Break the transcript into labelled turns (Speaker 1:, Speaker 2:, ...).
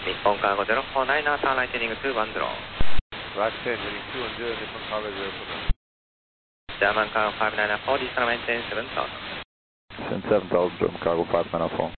Speaker 1: Nippon Cargo 0499, turn right heading to 10.
Speaker 2: Right heading 210, Nippon Cargo 0499.
Speaker 1: German Cargo 594, descend maintain 7000.
Speaker 3: Send 7000, German Cargo 594.